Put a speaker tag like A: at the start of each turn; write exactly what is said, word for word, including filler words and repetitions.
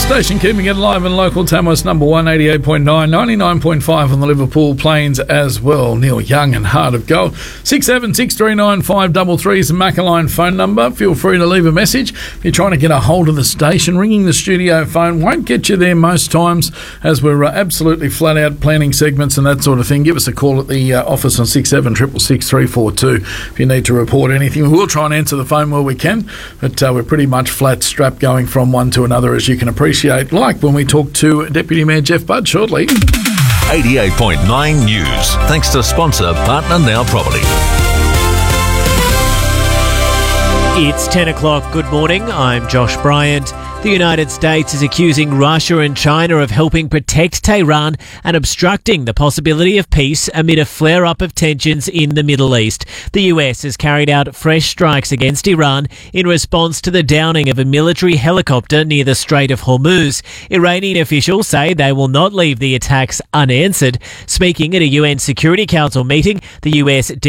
A: Station keeping it live and local. Tamworth's number one, eighty-eight point nine, ninety-nine point five on the Liverpool Plains as well. Neil Young and Heart of Gold. six seven six three nine five three three is the Maccaline phone number. Feel free to leave a message. If you're trying to get a hold of the station, ringing the studio phone won't get you there most times, as we're uh, absolutely flat out planning segments and that sort of thing. Give us a call at the uh, office on six seven six six six three four two if you need to report anything. We will try and answer the phone where we can, but uh, we're pretty much flat strapped going from one to another, as you can appreciate, like when we talk to Deputy Mayor Jeff Budd shortly.
B: eighty-eight point nine News, thanks to sponsor Partner Now Property.
C: It's ten o'clock. Good morning. I'm Josh Bryant. The United States is accusing Russia and China of helping protect Tehran and obstructing the possibility of peace amid a flare-up of tensions in the Middle East. The U S has carried out fresh strikes against Iran in response to the downing of a military helicopter near the Strait of Hormuz. Iranian officials say they will not leave the attacks unanswered. Speaking at a U N Security Council meeting, the U S